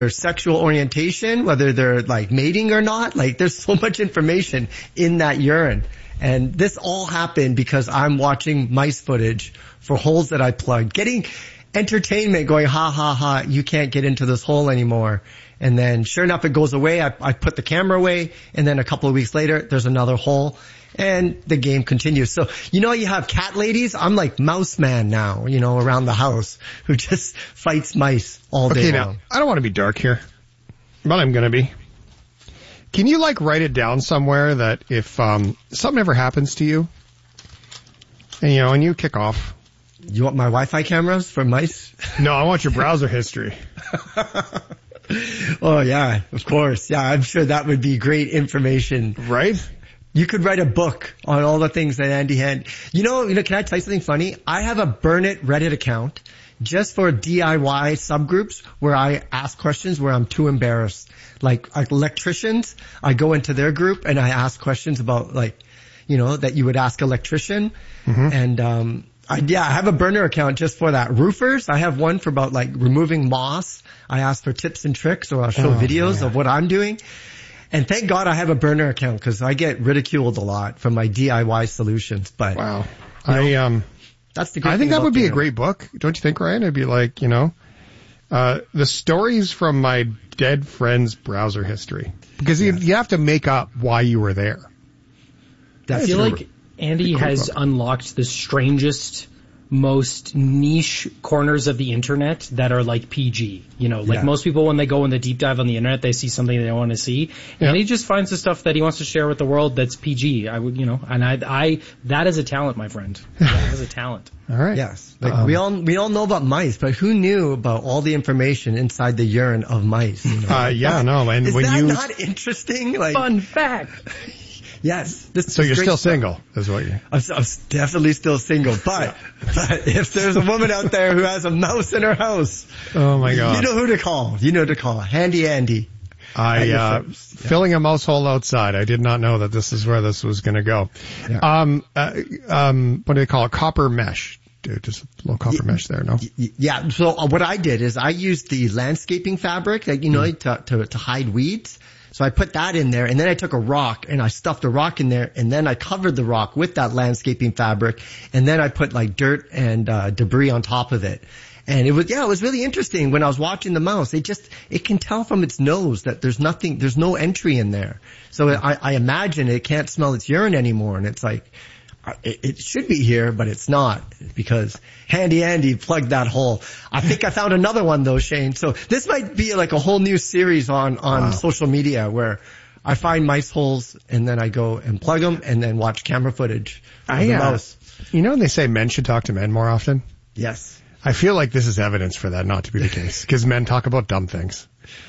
their sexual orientation, whether they're like mating or not. Like there's so much information in that urine. And this all happened because I'm watching mice footage for holes that I plugged, getting entertainment going, ha ha ha, you can't get into this hole anymore. And then sure enough, it goes away. I put the camera away, and then a couple of weeks later, there's another hole. And the game continues. So, you have cat ladies. I'm like mouse man now, around the house who just fights mice all day long. Now, I don't want to be dark here, but I'm going to be. Can you write it down somewhere that if something ever happens to you and you kick off. You want my Wi-Fi cameras for mice? No, I want your browser history. Oh yeah, of course. Yeah, I'm sure that would be great information. Right? You could write a book on all the things that Andy had. Can I tell you something funny? I have a Burn It Reddit account just for DIY subgroups where I ask questions where I'm too embarrassed. Like electricians, I go into their group and I ask questions about that you would ask an electrician. Mm-hmm. And, I have a burner account just for that. Roofers, I have one for about removing moss. I ask for tips and tricks, or I'll show videos of what I'm doing. And thank God I have a burner account because I get ridiculed a lot for my DIY solutions. But wow, that's the great I think that would be a great book, don't you think, Ryan? It'd be the stories from my dead friend's browser history, because you have to make up why you were there. I feel like Andy has unlocked the strangest, most niche corners of the internet that are PG. Most people when they go in the deep dive on the internet, they see something they don't want to see. And he just finds the stuff that he wants to share with the world that's PG. I would, and I that is a talent, my friend. That is a talent. All right. Yes. We all know about mice, but who knew about all the information inside the urine of mice? And is that not interesting? Fun fact. Yes. So you're still single, is what you're... I'm definitely still single, but if there's a woman out there who has a mouse in her house, oh my God, you know who to call. Handy Andy. Filling a mouse hole outside. I did not know that this is where this was going to go. Yeah. What do they call it? Copper mesh. Just a little copper mesh there, no? Yeah. So what I did is I used the landscaping fabric, to hide weeds. So I put that in there, and then I took a rock and I stuffed a rock in there, and then I covered the rock with that landscaping fabric, and then I put dirt and debris on top of it. And it was really interesting when I was watching the mouse. It can tell from its nose that there's no entry in there. So I imagine it can't smell its urine anymore, and it's it should be here, but it's not, because Handy Andy plugged that hole. I think I found another one though, Shane. So this might be a whole new series on social media where I find mice holes and then I go and plug them and then watch camera footage of the mouse. They say men should talk to men more often? Yes. I feel like this is evidence for that not to be the case, because men talk about dumb things.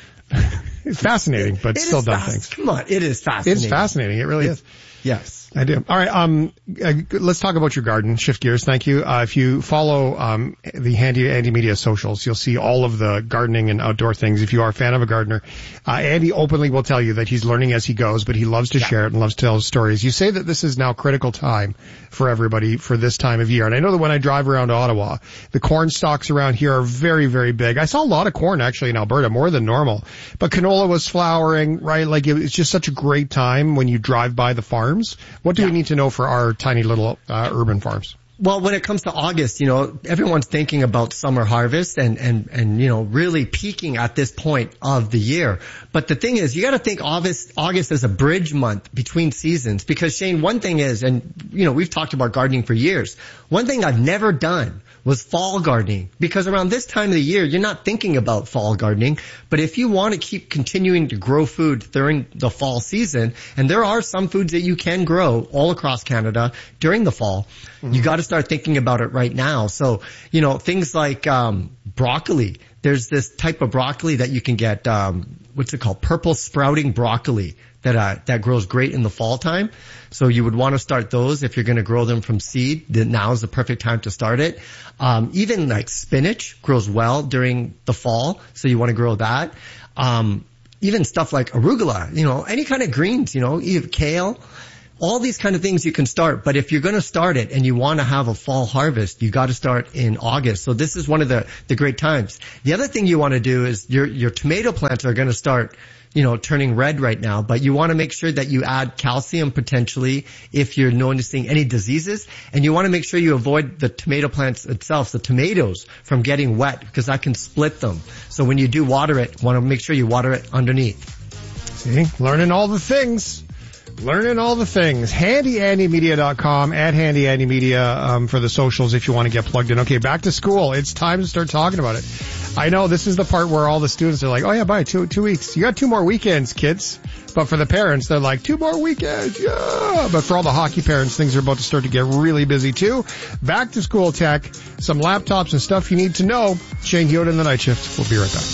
It's fascinating, but still dumb things. Come on, it is fascinating. It's fascinating. It really is. Yes. I do. All right. Let's talk about your garden. Shift gears. Thank you. If you follow, the Handy Andy Media socials, you'll see all of the gardening and outdoor things. If you are a fan of a gardener, Andy openly will tell you that he's learning as he goes, but he loves to share it and loves to tell stories. You say that this is now critical time for everybody for this time of year. And I know that when I drive around Ottawa, the corn stalks around here are very, very big. I saw a lot of corn actually in Alberta, more than normal, but canola was flowering, right? It's just such a great time when you drive by the farms. What do we need to know for our tiny little urban farms? Well, when it comes to August, everyone's thinking about summer harvest and really peaking at this point of the year. But the thing is, you got to think August as a bridge month between seasons, because Shane, one thing is, and we've talked about gardening for years. One thing I've never done was fall gardening, because around this time of the year, you're not thinking about fall gardening. But if you want to keep continuing to grow food during the fall season, and there are some foods that you can grow all across Canada during the fall, you got to start thinking about it right now. So, things like broccoli. There's this type of broccoli that you can get, what's it called? Purple sprouting broccoli that grows great in the fall time. So you would want to start those if you're going to grow them from seed. Then now is the perfect time to start it. Even spinach grows well during the fall, so you want to grow that. Even stuff like arugula, any kind of greens, even kale, all these kind of things you can start. But if you're going to start it and you want to have a fall harvest, you got to start in August. So this is one of the great times. The other thing you want to do is your tomato plants are going to start, turning red right now, but you want to make sure that you add calcium potentially if you're noticing any diseases, and you want to make sure you avoid the tomato plants itself, the tomatoes, from getting wet because that can split them. So when you do water it, want to make sure you water it underneath. See, learning all the things. HandyAndyMedia.com, at HandyAndyMedia for the socials if you want to get plugged in. Okay, back to school. It's time to start talking about it. I know this is the part where all the students are like, oh yeah, bye, 2 weeks. You got 2 more weekends, kids. But for the parents, they're like, 2 more weekends, yeah. But for all the hockey parents, things are about to start to get really busy too. Back to school tech, some laptops and stuff you need to know. Shane Hewitt in the Night Shift. We'll be right back.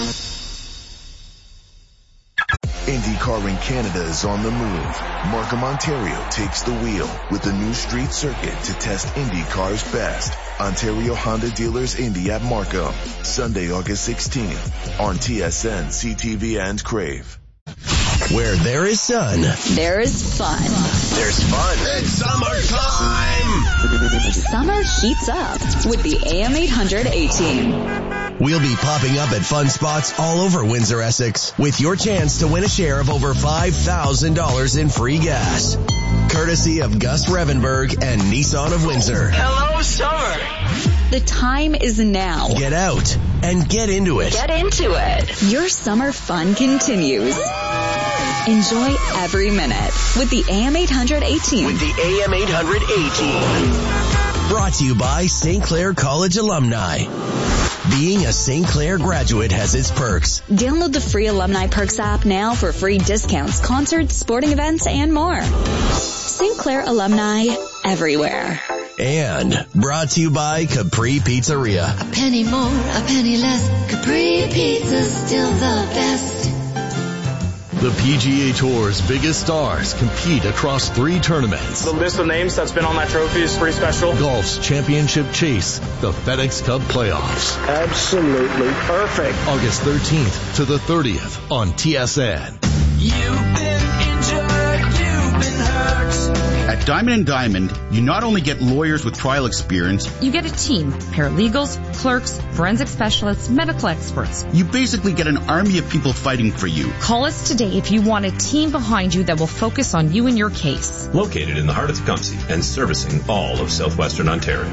IndyCar in Canada is on the move. Markham, Ontario takes the wheel with the new street circuit to test IndyCar's best. Ontario Honda Dealers Indy at Markham, Sunday, August 16th on TSN, CTV, and Crave. Where there is sun, there is fun. There's fun. It's summertime! Summer heats up with the AM800 A-Team. We'll be popping up at fun spots all over Windsor, Essex, with your chance to win a share of over $5,000 in free gas. Courtesy of Gus Revenberg and Nissan of Windsor. Hello, summer. The time is now. Get out and get into it. Get into it. Your summer fun continues. Enjoy every minute with the AM800 A-Team. With the AM800 A-Team. Brought to you by St. Clair College alumni. Being a St. Clair graduate has its perks. Download the free Alumni Perks app now for free discounts, concerts, sporting events, and more. St. Clair alumni everywhere. And brought to you by Capri Pizzeria. A penny more, a penny less. Capri Pizza's still the best. The PGA Tour's biggest stars compete across 3 tournaments. The list of names that's been on that trophy is pretty special. Golf's championship chase, the FedEx Cup playoffs. Absolutely perfect. August 13th to the 30th on TSN. You've been injured, you've been hurt. At Diamond & Diamond, you not only get lawyers with trial experience, you get a team, paralegals, clerks, forensic specialists, medical experts. You basically get an army of people fighting for you. Call us today if you want a team behind you that will focus on you and your case. Located in the heart of Tecumseh and servicing all of southwestern Ontario.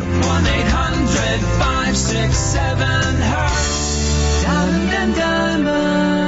1-800-567-HURT. Diamond & Diamond.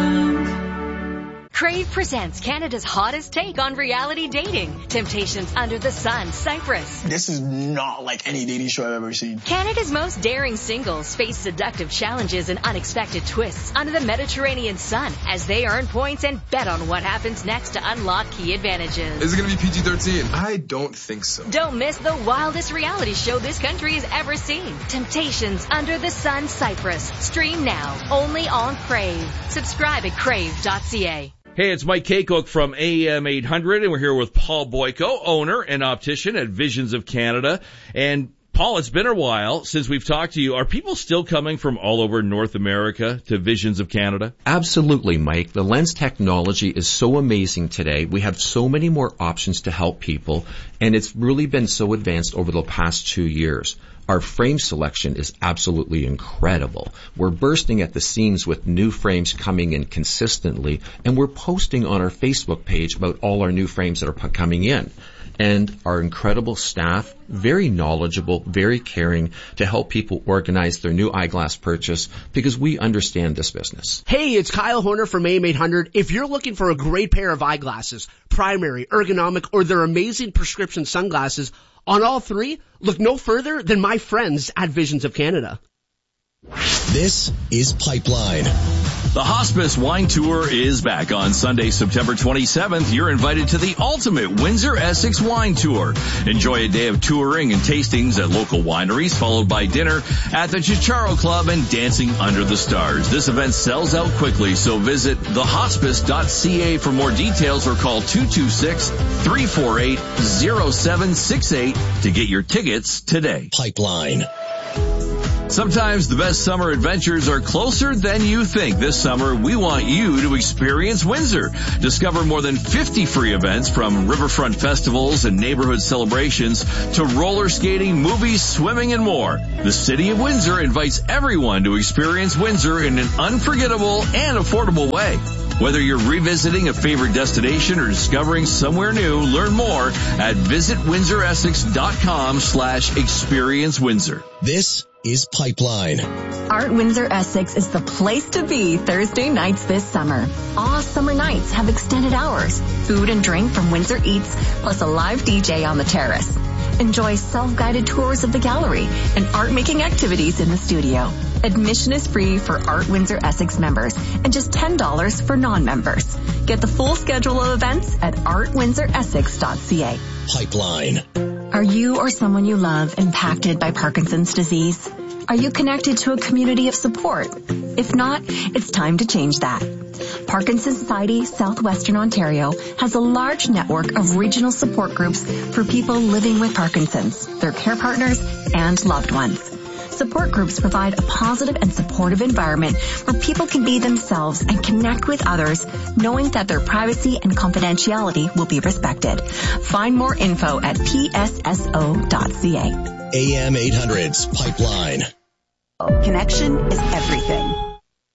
Crave presents Canada's hottest take on reality dating. Temptations Under the Sun, Cyprus. This is not like any dating show I've ever seen. Canada's most daring singles face seductive challenges and unexpected twists under the Mediterranean sun as they earn points and bet on what happens next to unlock key advantages. Is it going to be PG-13? I don't think so. Don't miss the wildest reality show this country has ever seen. Temptations Under the Sun, Cyprus. Stream now, only on Crave. Subscribe at crave.ca. Hey, it's Mike Kaycook from AM800, and we're here with Paul Boyko, owner and optician at Visions of Canada. And Paul, it's been a while since we've talked to you. Are people still coming from all over North America to Visions of Canada? Absolutely, Mike. The lens technology is so amazing today. We have so many more options to help people, and it's really been so advanced over the past 2 years. Our frame selection is absolutely incredible. We're bursting at the seams with new frames coming in consistently, and we're posting on our Facebook page about all our new frames that are coming in. And our incredible staff, very knowledgeable, very caring to help people organize their new eyeglass purchase because we understand this business. Hey, it's Kyle Horner from AM800. If you're looking for a great pair of eyeglasses, primary, ergonomic, or their amazing prescription sunglasses, on all 3, look no further than my friends at Visions of Canada. This is Pipeline. The Hospice Wine Tour is back on Sunday, September 27th. You're invited to the ultimate Windsor Essex Wine Tour. Enjoy a day of touring and tastings at local wineries, followed by dinner at the Chicharo Club and dancing under the stars. This event sells out quickly, so visit thehospice.ca for more details or call 226-348-0768 to get your tickets today. Pipeline. Sometimes the best summer adventures are closer than you think. This summer, we want you to experience Windsor. Discover more than 50 free events from riverfront festivals and neighborhood celebrations to roller skating, movies, swimming, and more. The City of Windsor invites everyone to experience Windsor in an unforgettable and affordable way. Whether you're revisiting a favorite destination or discovering somewhere new, learn more at visitwindsoressex.com/experience Windsor. This is Pipeline. Art Windsor Essex is the place to be Thursday nights this summer. All summer nights have extended hours, food and drink from Windsor Eats, plus a live DJ on the terrace. Enjoy self-guided tours of the gallery and art-making activities in the studio. Admission is free for Art Windsor Essex members and just $10 for non-members. Get the full schedule of events at artwindsoressex.ca. Pipeline. Are you or someone you love impacted by Parkinson's disease? Are you connected to a community of support? If not, it's time to change that. Parkinson's Society Southwestern Ontario has a large network of regional support groups for people living with Parkinson's, their care partners, and loved ones. Support groups provide a positive and supportive environment where people can be themselves and connect with others, knowing that their privacy and confidentiality will be respected. Find more info at psso.ca. AM 800's Pipeline. Connection is everything.